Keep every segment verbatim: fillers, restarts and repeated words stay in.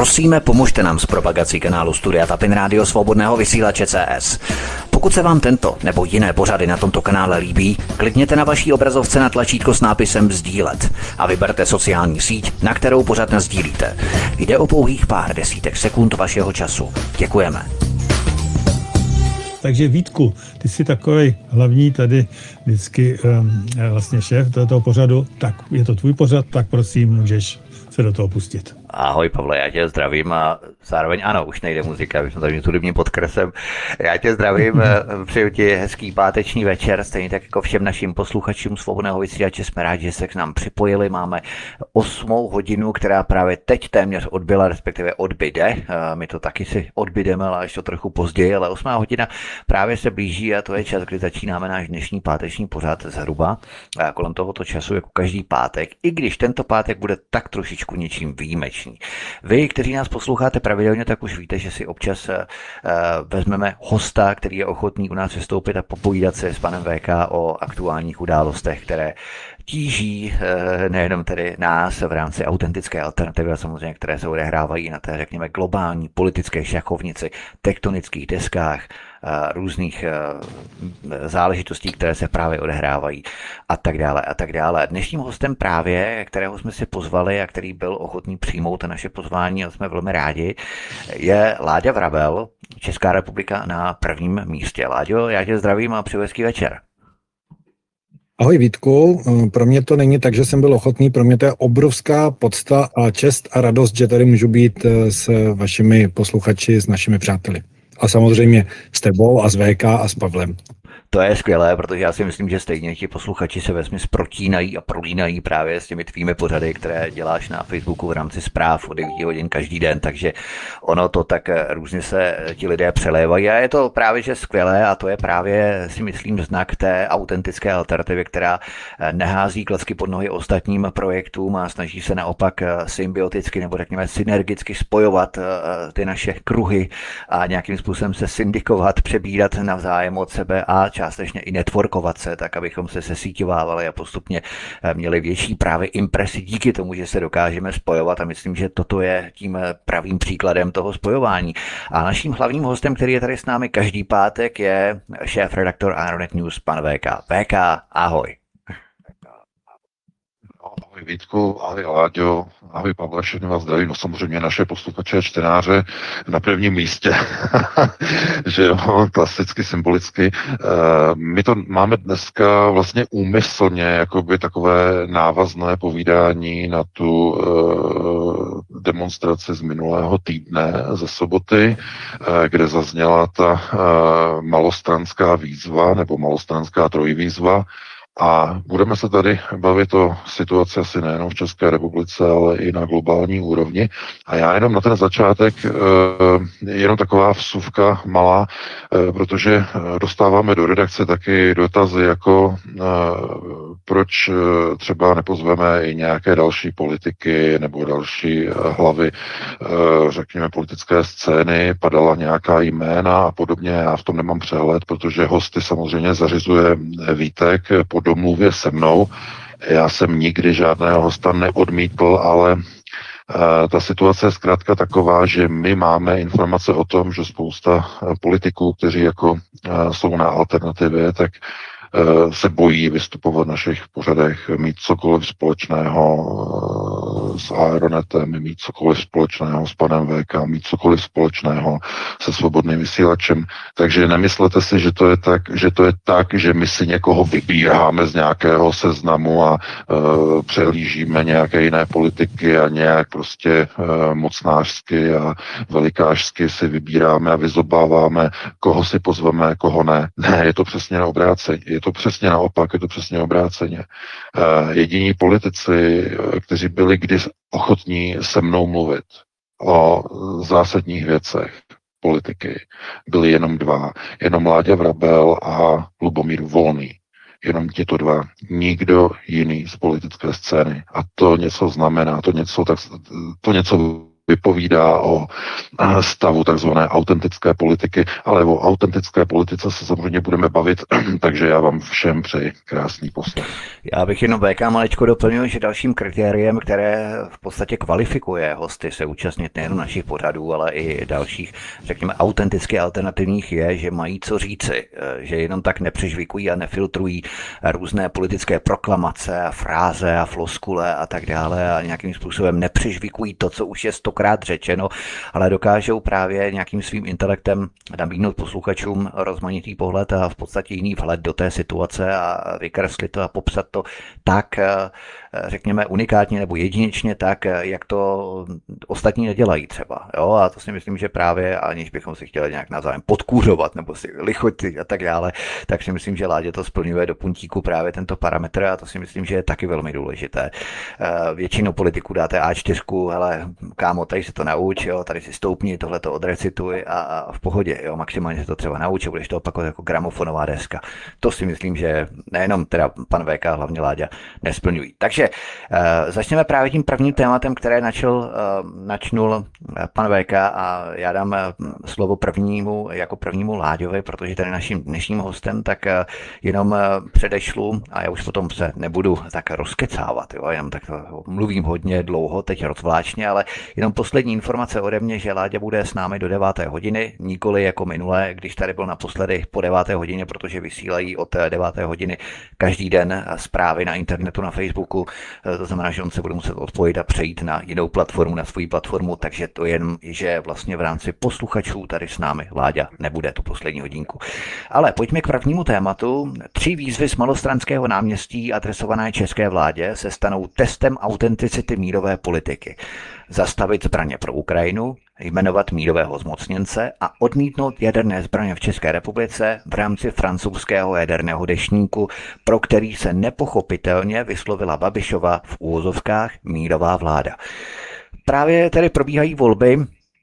Prosíme, pomožte nám s propagací kanálu Studia Tapin Rádio Svobodného vysílače C S. Pokud se vám tento nebo jiné pořady na tomto kanále líbí, klikněte na vaší obrazovce na tlačítko s nápisem sdílet a vyberte sociální síť, na kterou pořad nasdílíte. Jde o pouhých pár desítek sekund vašeho času. Děkujeme. Takže Vítku, ty jsi takový hlavní tady vždycky um, vlastně šéf toho pořadu, tak je to tvůj pořad, tak prosím, můžeš se do toho pustit. Ahoj Pavle, já tě zdravím a zároveň ano, už nejde muzika, my jsme tady hudebním podkresem. Já tě zdravím, přeju ti hezký páteční večer, stejně tak jako všem našim posluchačům Svobodného vysílače, jsme rádi, že se k nám připojili. Máme osmou hodinu, která právě teď téměř odbyla, respektive odbyde. My to taky si odbydeme, ale ještě to trochu později, ale osmá hodina právě se blíží a to je čas, kdy začínáme náš dnešní páteční pořad zhruba kolem tohoto času, jako každý pátek, i když tento pátek bude tak trošičku něčím výjimečný. Vy, kteří nás posloucháte pravidelně, tak už víte, že si občas uh, vezmeme hosta, který je ochotný u nás vystoupit a popovídat se s panem V K o aktuálních událostech, které tíží uh, nejenom tedy nás v rámci autentické alternativy, ale samozřejmě, které se odehrávají na té, řekněme, globální politické šachovnici, tektonických deskách, různých záležitostí, které se právě odehrávají a tak dále a tak dále. Dnešním hostem právě, kterého jsme si pozvali a který byl ochotný přijmout naše pozvání a jsme velmi rádi, je Láďa Vrabel, Česká republika na prvním místě. Láďo, já tě zdravím a přeju hezký večer. Ahoj Vítku, pro mě to není tak, že jsem byl ochotný, pro mě to je obrovská podsta a čest a radost, že tady můžu být s vašimi posluchači, s našimi přáteli. A samozřejmě s tebou a s V K a s Pavlem. To je skvělé, protože já si myslím, že stejně ti posluchači se vesměs protínají a prolínají právě s těmi tvými pořady, které děláš na Facebooku v rámci zpráv o devět hodin každý den, takže ono to tak různě se ti lidé přelévají a je to právě že skvělé a to je právě, si myslím, znak té autentické alternativy, která nehází klacky pod nohy ostatním projektům a snaží se naopak symbioticky nebo řekněme synergicky spojovat ty naše kruhy a nějakým způsobem se syndikovat, přebírat navzájem od sebe a částečně i networkovat se, tak abychom se sesíťovávali a postupně měli větší právě impresi díky tomu, že se dokážeme spojovat a myslím, že toto je tím pravým příkladem toho spojování. A naším hlavním hostem, který je tady s námi každý pátek, je šéf-redaktor Aeronet News, pan V K. V K, ahoj. Ahoj Vítku, ahoj Láďo, ahoj Pavle, všechny vás zdravím, no samozřejmě naše posluchače a čtenáře na prvním místě, že jo, klasicky, symbolicky. My to máme dneska vlastně úmyslně, jakoby takové návazné povídání na tu demonstraci z minulého týdne ze soboty, kde zazněla ta malostranská výzva, nebo malostranská trojvýzva. A budeme se tady bavit o situaci asi nejenom v České republice, ale i na globální úrovni. A já jenom na ten začátek, jenom taková vsuvka malá, protože dostáváme do redakce taky dotazy jako proč třeba nepozveme i nějaké další politiky nebo další hlavy, řekněme, politické scény, padala nějaká jména a podobně. Já v tom nemám přehled, protože hosty samozřejmě zařizuje Vítek po domluvě se mnou. Já jsem nikdy žádného hosta neodmítl, ale ta situace je zkrátka taková, že my máme informace o tom, že spousta politiků, kteří jako jsou na alternativě, tak se bojí vystupovat v našich pořadech, mít cokoliv společného s Aeronetem, mít cokoliv společného s panem V K, mít cokoliv společného se svobodným vysílačem. Takže nemyslete si, že to je tak, že to je tak, že my si někoho vybíráme z nějakého seznamu a uh, přehlížíme nějaké jiné politiky a nějak prostě uh, mocnářsky a velikářsky si vybíráme a vyzobáváme, koho si pozveme, koho ne. Ne, je to přesně na obráceně. Je to přesně naopak, je to přesně obráceně. Uh, jediní politici, kteří byli kdy ochotní se mnou mluvit o zásadních věcech politiky, byli jenom dva. Jenom Láďa Vrabel a Lubomír Volný. Jenom těto dva. Nikdo jiný z politické scény. A to něco znamená, to něco, tak, to něco vypovídá o stavu takzvané autentické politiky, ale o autentické politice se samozřejmě budeme bavit, takže já vám všem přeji krásný poslech. Já bych jenom V K maličko doplnil, že dalším kritériem, které v podstatě kvalifikuje hosty se účastnit nejen našich pořadů, ale i dalších, řekněme, autenticky alternativních je, že mají co říci, že jenom tak nepřežvikují a nefiltrují různé politické proklamace a fráze a floskule a tak dále a nějakým způsobem nepřežvikují to, co už je stokrát řečeno, ale dokážou právě nějakým svým intelektem nabídnout posluchačům rozmanitý pohled a v podstatě jiný vhled do té situace a vykreslit to a popsat to tak, řekněme, unikátně nebo jedinečně tak, jak to ostatní nedělají třeba. Jo? A to si myslím, že právě, aniž bychom si chtěli nějak navzájem podkůřovat nebo si lichotit a tak dále, tak si myslím, že Láďa to splňuje do puntíku právě tento parametr a to si myslím, že je taky velmi důležité. Většinou politiků dáte á čtyři, hele, kámo, tady se to nauč, jo, tady si stoupni, tohle to odrecituj a, a v pohodě, jo, maximálně se to třeba nauč, budeš to opakovat jako gramofonová deska. To si myslím, že nejenom teda pan V K, hlavně Láďa, nesplňují. Takže uh, začneme právě tím prvním tématem, které načal, uh, načnul pan V K a já dám uh, slovo prvnímu, jako prvnímu Láďovi, protože tady naším dnešním hostem, tak uh, jenom uh, předešlu a já už potom se nebudu tak rozkecávat, jo, jenom tak to mluvím hodně dlouho, teď rozvláčně, ale jenom poslední informace ode mě, že Láďa bude s námi do deváté hodiny, nikoli jako minule, když tady byl naposledy po deváté hodině, protože vysílají od deváté hodiny každý den zprávy na internetu, na Facebooku, to znamená, že on se bude muset odpojit a přejít na jinou platformu, na svou platformu, takže to jen, že vlastně v rámci posluchačů tady s námi Láďa nebude tu poslední hodinku. Ale pojďme k prvnímu tématu. Tři výzvy z Malostranského náměstí adresované české vládě se stanou testem autenticity mírové politiky. Zastavit zbraně pro Ukrajinu, jmenovat mírového zmocněnce a odmítnout jaderné zbraně v České republice v rámci francouzského jaderného deštníku, pro který se nepochopitelně vyslovila Babišova v úvozovkách mírová vláda. Právě tedy probíhají volby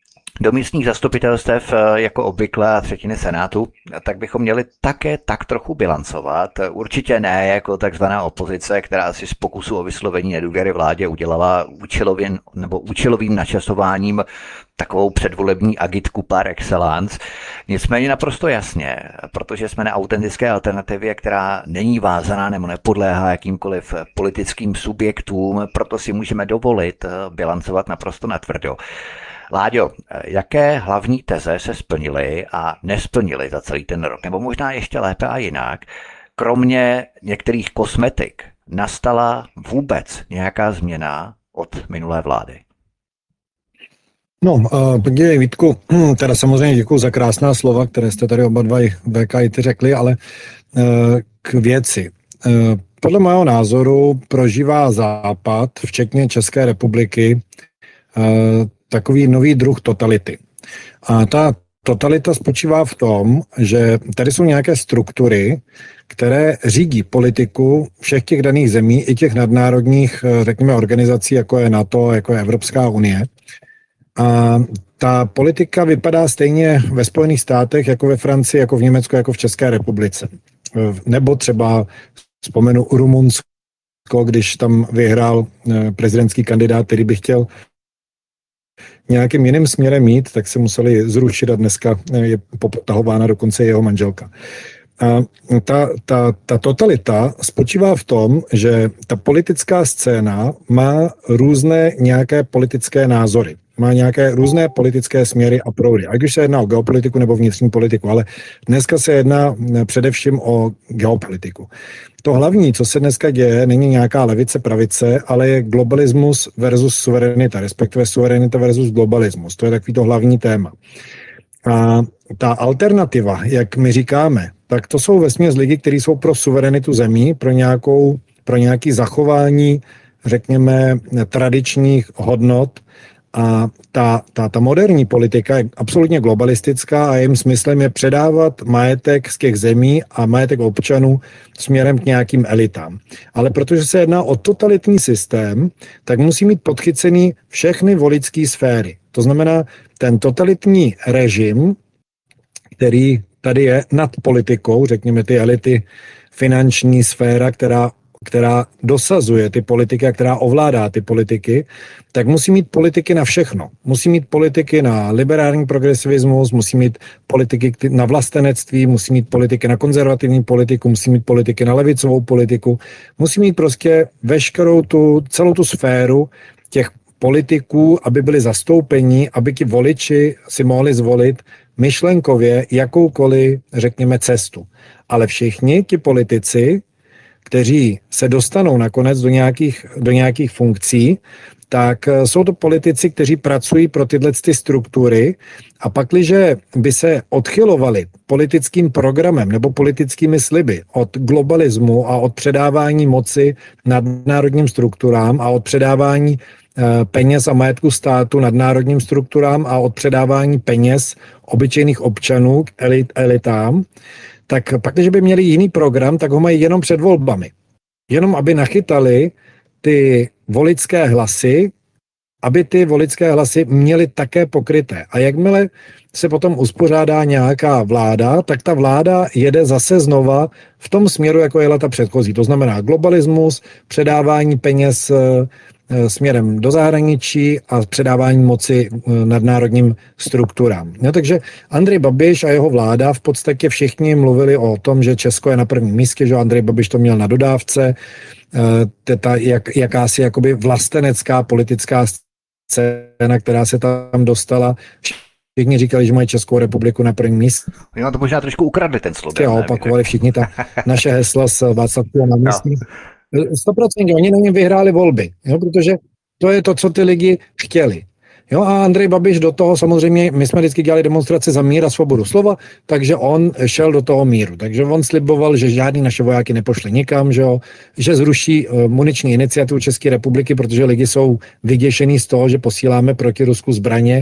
do místních zastupitelstev jako obvykle a třetiny senátu, tak bychom měli také tak trochu bilancovat. Určitě ne jako takzvaná opozice, která si z pokusu o vyslovení nedůvěry vládě udělala účelovým, nebo účelovým načasováním takovou předvolební agitku par excellence. Nicméně naprosto jasně, protože jsme na autentické alternativě, která není vázaná nebo nepodléhá jakýmkoliv politickým subjektům, proto si můžeme dovolit bilancovat naprosto natvrdo. Láďo, jaké hlavní teze se splnily a nesplnily za celý ten rok? Nebo možná ještě lépe a jinak, kromě některých kosmetik, nastala vůbec nějaká změna od minulé vlády? No, uh, podívej, Vítku, teda samozřejmě děkuji za krásná slova, které jste tady oba dva i V K i ty řekli, ale uh, k věci. Uh, podle mého názoru prožívá Západ, včetně České republiky, uh, takový nový druh totality. A ta totalita spočívá v tom, že tady jsou nějaké struktury, které řídí politiku všech těch daných zemí, i těch nadnárodních, řekněme, organizací, jako je NATO, jako je Evropská unie. A ta politika vypadá stejně ve Spojených státech, jako ve Francii, jako v Německu, jako v České republice. Nebo třeba vzpomenu Rumunsko, když tam vyhrál prezidentský kandidát, který by chtěl nějakým jiným směrem mít, tak se museli zrušit a dneska je popotahována dokonce jeho manželka. A ta, ta, ta totalita spočívá v tom, že ta politická scéna má různé nějaké politické názory. Má nějaké různé politické směry a proudy. Ať už se jedná o geopolitiku nebo vnitřní politiku, ale dneska se jedná především o geopolitiku. To hlavní, co se dneska děje, není nějaká levice, pravice, ale je globalismus versus suverenita, respektive suverenita versus globalismus. To je takový to hlavní téma. A ta alternativa, jak my říkáme, tak to jsou vesměs lidi, kteří jsou pro suverenitu zemí, pro, nějakou, pro nějaké zachování, řekněme, tradičních hodnot. A ta, ta, ta moderní politika je absolutně globalistická a jejím smyslem je předávat majetek z těch zemí a majetek občanů směrem k nějakým elitám. Ale protože se jedná o totalitní systém, tak musí mít podchycený všechny voličské sféry. To znamená, ten totalitní režim, který tady je nad politikou, řekněme ty elity, finanční sféra, která která dosazuje ty politiky a která ovládá ty politiky, tak musí mít politiky na všechno. Musí mít politiky na liberální progresivismus, musí mít politiky na vlastenectví, musí mít politiky na konzervativní politiku, musí mít politiky na levicovou politiku, musí mít prostě veškerou tu, celou tu sféru těch politiků, aby byli zastoupeni, aby ti voliči si mohli zvolit myšlenkově jakoukoliv, řekněme, cestu. Ale všichni ti politici, kteří se dostanou nakonec do nějakých, do nějakých funkcí, tak jsou to politici, kteří pracují pro tyhle ty struktury a pakliže by se odchylovali politickým programem nebo politickými sliby od globalismu a od předávání moci nadnárodním strukturám a od předávání peněz a majetku státu nadnárodním strukturám a od předávání peněz obyčejných občanů k elit, elitám, tak pak, když by měli jiný program, tak ho mají jenom před volbami. Jenom aby nachytali ty voličské hlasy, aby ty voličské hlasy měly také pokryté. A jakmile se potom uspořádá nějaká vláda, tak ta vláda jede zase znova v tom směru, jako jela ta předchozí. To znamená globalismus, předávání peněz směrem do zahraničí a předávání moci nadnárodním strukturám. No, takže Andrej Babiš a jeho vláda v podstatě všichni mluvili o tom, že Česko je na prvním místě, že Andrej Babiš to měl na dodávce, ta jak, jakási jakoby vlastenecká politická scéna, která se tam dostala. Všichni říkali, že mají Českou republiku na prvním místě. Oni vám to možná trošku ukradli ten slogan. Jo, opakovali všichni ta naše hesla s Václavského náměstí. sto procent oni na něm vyhráli volby, jo, protože to je to, co ty lidi chtěli. Jo, a Andrej Babiš do toho samozřejmě, my jsme vždycky dělali demonstrace za mír a svobodu slova, takže on šel do toho míru. Takže on sliboval, že žádný naše vojáky nepošle nikam, že, jo, že zruší uh, muniční iniciativu České republiky, protože lidi jsou vyděšení z toho, že posíláme proti Rusku zbraně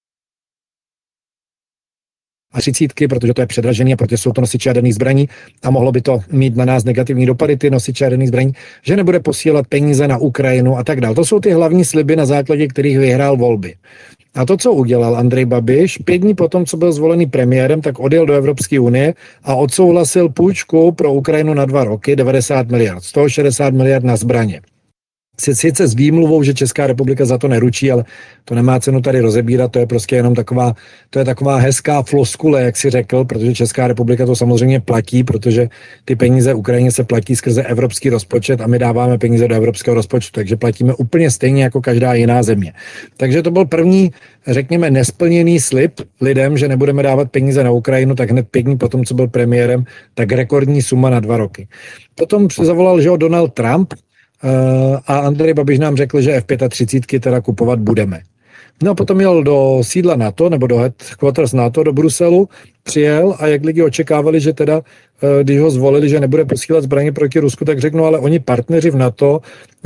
a třicítky, protože to je předražený a protože jsou to nosiče jaderných zbraní a mohlo by to mít na nás negativní dopady, ty nosiče jaderných zbraní, že nebude posílat peníze na Ukrajinu a tak dále. To jsou ty hlavní sliby, na základě kterých vyhrál volby. A to, co udělal Andrej Babiš, pět dní potom, co byl zvolený premiérem, tak odjel do Evropské unie a odsouhlasil půjčku pro Ukrajinu na dva roky, devadesát miliard, z toho šedesát miliard na zbraně. Sice s výmluvou, že Česká republika za to neručí, ale to nemá cenu tady rozebírat, to je prostě jenom taková, to je taková hezká floskule, jak si řekl, protože Česká republika to samozřejmě platí, protože ty peníze Ukrajině se platí skrze evropský rozpočet a my dáváme peníze do evropského rozpočtu, takže platíme úplně stejně jako každá jiná země. Takže to byl první, řekněme, nesplněný slib lidem, že nebudeme dávat peníze na Ukrajinu, tak hned pět dní potom, co byl premiérem, tak rekordní suma na dva roky. Potom zavolal, že ho Donald Trump, a Andrej Babiš nám řekl, že F třicet pět teda kupovat budeme. No a potom jel do sídla NATO, nebo do headquarters NATO, do Bruselu, přijel a jak lidi očekávali, že teda, když ho zvolili, že nebude posílat zbraně proti Rusku, tak řeknu, ale oni partneři v NATO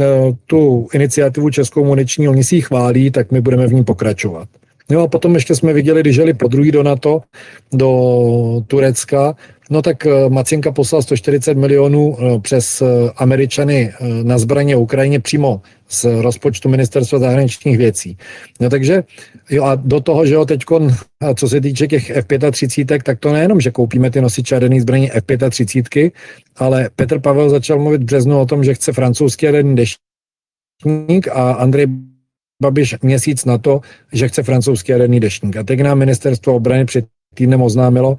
tu iniciativu českou muniční, oni si ji chválí, tak my budeme v ní pokračovat. Jo, a potom ještě jsme viděli, když jeli po druhý do NATO, do Turecka, no tak Macinka poslal sto čtyřicet milionů přes Američany na zbraně Ukrajině přímo z rozpočtu Ministerstva zahraničních věcí. No takže, jo, a do toho, že jo, teďkon, co se týče těch F třicet pět, tak to nejenom, že koupíme ty nosiče jaderných zbraní F třicet pět, ale Petr Pavel začal mluvit v březnu o tom, že chce francouzský jaderný deštník a Andrej Babiš měsíc na to, že chce francouzský jaderný deštník. A teď nám ministerstvo obrany před týdnem oznámilo,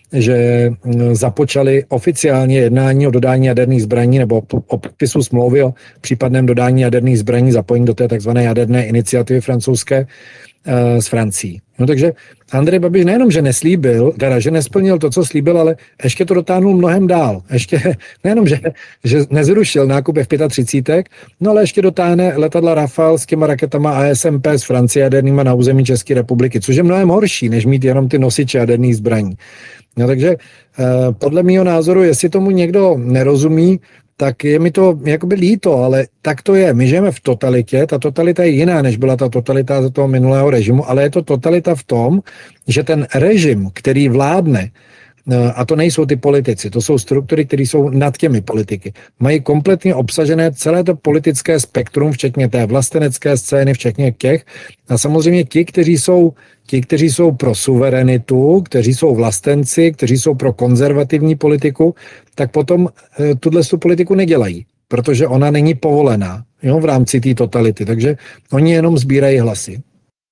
že započali oficiálně jednání o dodání jaderných zbraní nebo o podpisu smlouvy o případném dodání jaderných zbraní zapojení do té takzvané jaderné iniciativy francouzské s Francií. No takže Andrej Babiš nejenom, že neslíbil, teda, že nesplnil to, co slíbil, ale ještě to dotáhnul mnohem dál. Ještě nejenom, že, že nezrušil nákup F třicet pět, no ale ještě dotáhne letadla Rafale s těma raketama A S M P z Francie jadernýma na území České republiky, což je mnohem horší, než mít jenom ty nosiče jaderných zbraní. No takže eh, podle mýho názoru, jestli tomu někdo nerozumí, tak je mi to jakoby líto, ale tak to je. My žijeme v totalitě, ta totalita je jiná, než byla ta totalita za toho minulého režimu, ale je to totalita v tom, že ten režim, který vládne, a to nejsou ty politici, to jsou struktury, které jsou nad těmi politiky, mají kompletně obsažené celé to politické spektrum, včetně té vlastenecké scény, včetně těch, a samozřejmě ti, kteří jsou Ti, kteří jsou pro suverenitu, kteří jsou vlastenci, kteří jsou pro konzervativní politiku, tak potom e, tuhle politiku nedělají. protože ona není povolená, jo, v rámci té totality, takže oni jenom sbírají hlasy.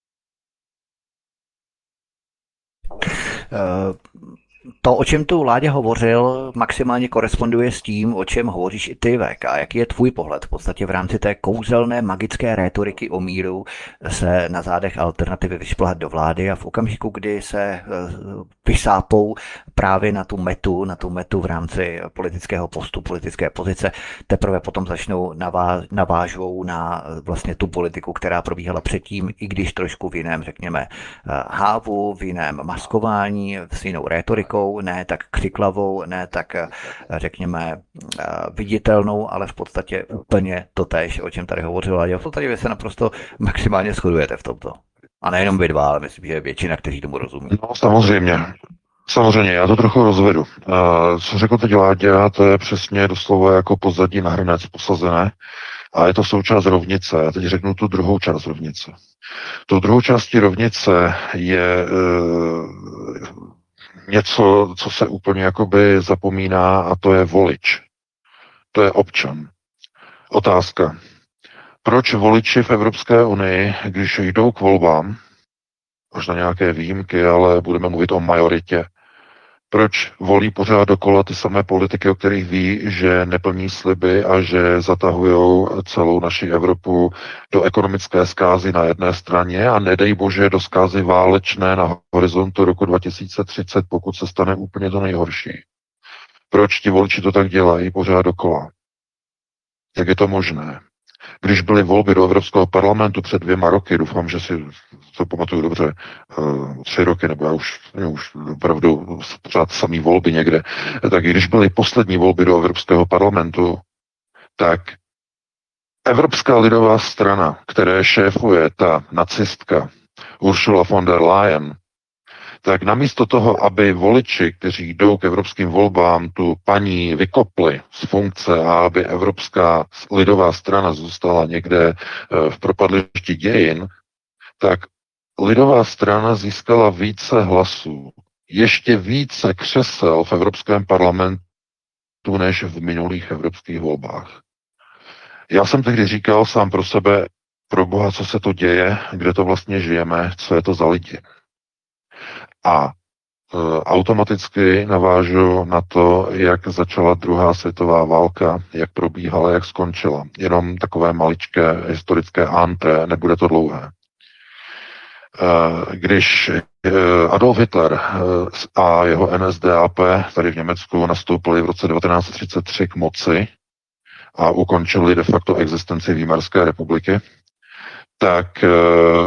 To, o čem tu Láďa hovořil, maximálně koresponduje s tím, o čem hovoříš i ty, Vek. A jaký je tvůj pohled v podstatě v rámci té kouzelné magické rétoriky o míru se na zádech alternativy vyšplhat do vlády a v okamžiku, kdy se vysápou právě na tu metu, na tu metu v rámci politického postu, politické pozice, teprve potom začnou navá, navážou na vlastně tu politiku, která probíhala předtím, i když trošku v jiném, řekněme, hávu, v jiném maskování, s jinou rétorikou, ne tak křiklavou, ne tak, řekněme, viditelnou, ale v podstatě úplně totéž, o čem tady hovořila. A v podstatě vy se naprosto maximálně shodujete v tomto. A nejenom vy dva, ale myslím, že je většina, kteří tomu rozumí. No samozřejmě. Samozřejmě, já to trochu rozvedu. Uh, co řekl teď Láďa, to je přesně doslova jako pozadí na hrnec posazené a je to součást rovnice. Já teď řeknu tu druhou část rovnice. Tou druhou částí rovnice je uh, něco, co se úplně jakoby zapomíná, a to je volič. To je občan. Otázka. Proč voliči v Evropské unii, když jdou k volbám, možná nějaké výjimky, ale budeme mluvit o majoritě, proč volí pořád dokola ty samé politiky, o kterých ví, že neplní sliby a že zatahují celou naši Evropu do ekonomické zkázy na jedné straně a nedej bože do zkázy válečné na horizontu roku dva tisíce třicet, pokud se stane úplně to nejhorší. Proč ti voliči to tak dělají pořád dokola? Jak je to možné? Když byly volby do Evropského parlamentu před dvěma roky, doufám, že si to pamatuju dobře, uh, tři roky, nebo já už, já už opravdu pořád samý volby někde, tak když byly poslední volby do Evropského parlamentu, tak Evropská lidová strana, které šéfuje ta nacistka Ursula von der Leyen, tak namísto toho, aby voliči, kteří jdou k evropským volbám, tu paní vykopli z funkce a aby Evropská lidová strana zůstala někde v propadlišti dějin, tak lidová strana získala více hlasů, ještě více křesel v Evropském parlamentu než v minulých evropských volbách. Já jsem tehdy říkal sám pro sebe, pro Boha, co se to děje, kde to vlastně žijeme, co je to za lidi. A e, automaticky navážu na to, jak začala druhá světová válka, jak probíhala, jak skončila. Jenom takové maličké historické antré, nebude to dlouhé. E, když e, Adolf Hitler e, a jeho N S D A P tady v Německu nastoupili v roce devatenáct set třicet tři k moci a ukončili de facto existenci Výmarské republiky, tak e,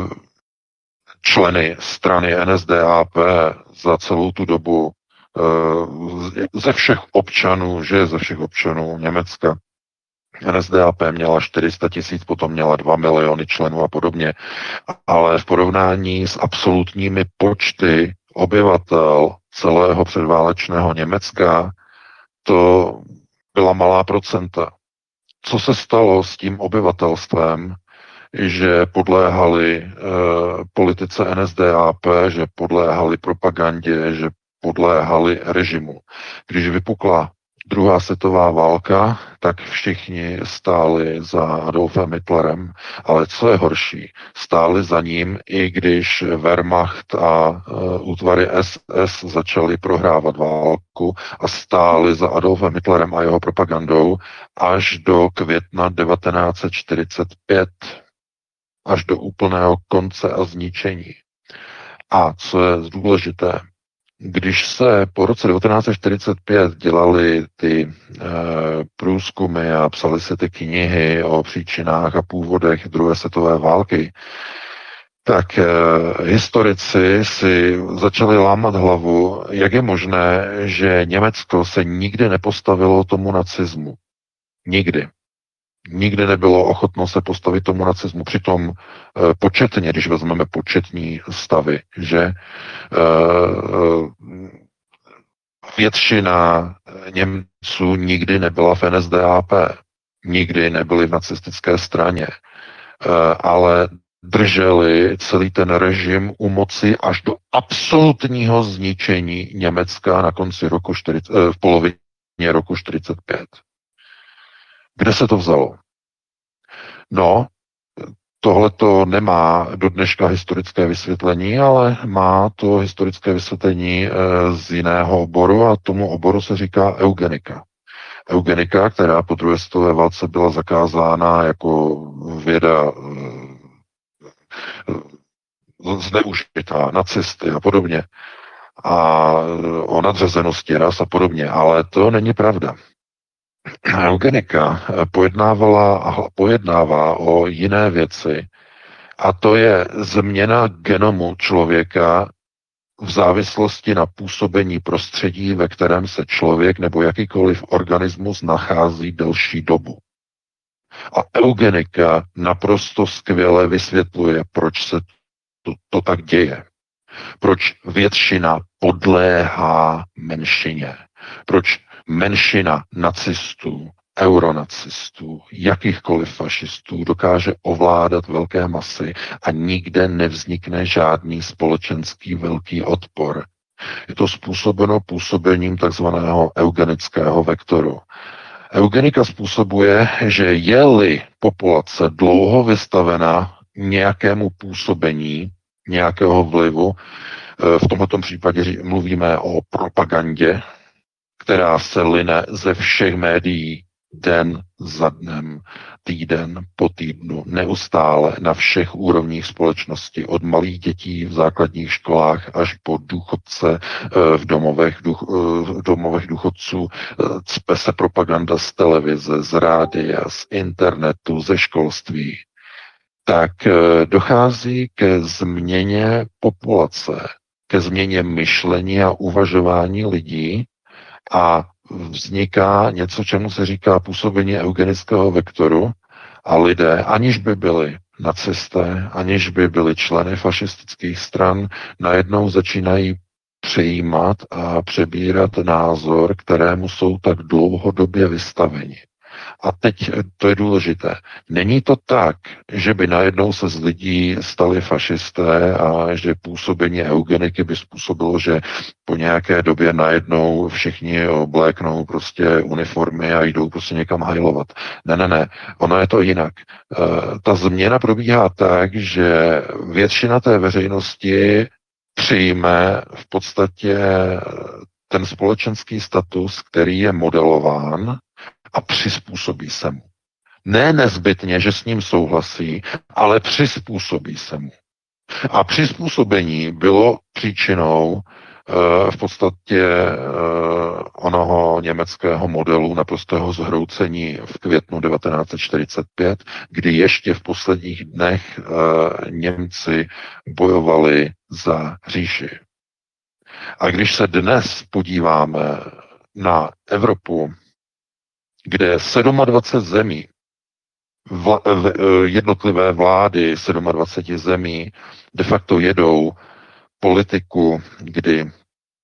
členy strany N S D A P za celou tu dobu ze všech občanů, že ze všech občanů Německa. N S D A P měla čtyři sta tisíc, potom měla dva miliony členů a podobně, ale v porovnání s absolutními počty obyvatel celého předválečného Německa to byla malá procenta. Co se stalo s tím obyvatelstvem, že podléhali e, politice N S D A P, že podléhali propagandě, že podléhali režimu. Když vypukla druhá světová válka, tak všichni stáli za Adolfem Hitlerem, ale co je horší, stáli za ním, i když Wehrmacht a e, útvary S S začaly prohrávat válku a stáli za Adolfem Hitlerem a jeho propagandou až do května devatenáct set čtyřicet pět. Až do úplného konce a zničení. A co je důležité, když se po roce devatenáct set čtyřicet pět dělaly ty e, průzkumy a psaly se ty knihy o příčinách a původech druhé světové války, tak e, historici si začali lámat hlavu, jak je možné, že Německo se nikdy nepostavilo tomu nacismu. Nikdy. Nikdy nebylo ochotno se postavit tomu nacismu. Přitom e, početně, když vezmeme početní stavy, že e, většina Němců nikdy nebyla v N S D A P, nikdy nebyli v nacistické straně, e, ale drželi celý ten režim u moci až do absolutního zničení Německa na konci roku čtyřicet, e, v polovině roku čtyřicet pět. Kde se to vzalo? No, tohle to nemá do dneška historické vysvětlení, ale má to historické vysvětlení z jiného oboru a tomu oboru se říká eugenika. Eugenika, která po druhé světové válce byla zakázána jako věda zneužitá, nacisty a podobně. A o nadřazenosti ras a podobně, ale to není pravda. Eugenika pojednávala a pojednává o jiné věci, a to je změna genomu člověka v závislosti na působení prostředí, ve kterém se člověk nebo jakýkoliv organismus nachází delší dobu. A eugenika naprosto skvěle vysvětluje, proč se to, to tak děje. Proč většina podléhá menšině. Proč menšina nacistů, euronacistů, jakýchkoliv fašistů dokáže ovládat velké masy a nikde nevznikne žádný společenský velký odpor. Je to způsobeno působením takzvaného eugenického vektoru. Eugenika způsobuje, že je-li populace dlouho vystavena nějakému působení, nějakého vlivu, v tomto případě mluvíme o propagandě, která se line ze všech médií den za dnem, týden po týdnu, neustále na všech úrovních společnosti, od malých dětí v základních školách až po důchodce v domovech, duch, v domovech důchodců. Cpe se propaganda z televize, z rádia, z internetu, ze školství. Tak dochází ke změně populace, ke změně myšlení a uvažování lidí a vzniká něco, čemu se říká působení eugenického vektoru a lidé, aniž by byli nacisté, aniž by byli členy fašistických stran, najednou začínají přejímat a přebírat názor, kterému jsou tak dlouhodobě vystaveni. A teď to je důležité. Není to tak, že by najednou se z lidí stali fašisté a že působení eugeniky by způsobilo, že po nějaké době najednou všichni obléknou prostě uniformy a jdou prostě někam hajlovat. Ne, ne, ne. Ono je to jinak. E, ta změna probíhá tak, že většina té veřejnosti přijme v podstatě ten společenský status, který je modelován, a přizpůsobí se mu. Ne nezbytně, že s ním souhlasí, ale přizpůsobí se mu. A přizpůsobení bylo příčinou uh, v podstatě uh, onoho německého modelu naprostého zhroucení v květnu devatenáct set čtyřicet pět, kdy ještě v posledních dnech uh, Němci bojovali za říši. A když se dnes podíváme na Evropu, kde dvacet sedm zemí, vla, v, jednotlivé vlády dvacet sedm zemí de facto jedou politiku, kdy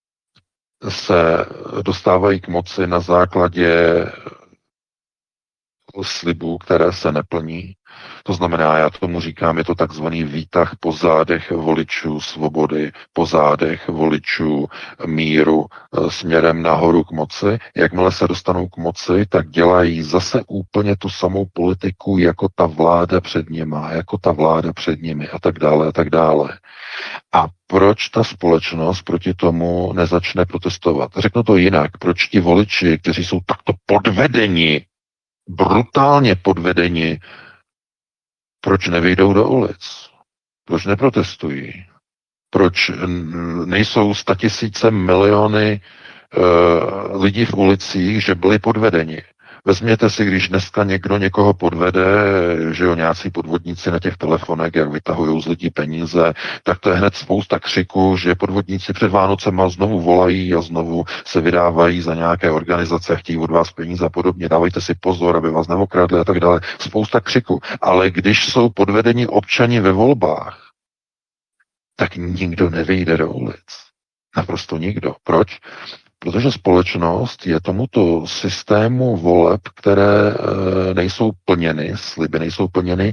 se dostávají k moci na základě slibů, které se neplní. To znamená, já tomu říkám, je to takzvaný výtah po zádech voličů svobody, po zádech voličů míru směrem nahoru k moci. Jakmile se dostanou k moci, tak dělají zase úplně tu samou politiku, jako ta vláda před nima, jako ta vláda před nimi a tak dále a tak dále. A proč ta společnost proti tomu nezačne protestovat? Řeknu to jinak. Proč ti voliči, kteří jsou takto podvedeni, brutálně podvedeni, proč nevyjdou do ulic? Proč neprotestují? Proč nejsou statisíce miliony uh, lidí v ulicích, že byli podvedeni? Vezměte si, když dneska někdo někoho podvede, že jo, nějací podvodníci na těch telefonech, jak vytahují z lidí peníze, tak to je hned spousta křiku, že podvodníci před Vánocema znovu volají a znovu se vydávají za nějaké organizace, chtějí od vás peníze a podobně, dávejte si pozor, aby vás neokradli a tak dále. Spousta křiku. Ale když jsou podvedeni občani ve volbách, tak nikdo nevyjde do ulic. Naprosto nikdo. Proč? Protože společnost je tomuto systému voleb, které e, nejsou plněny, sliby nejsou plněny,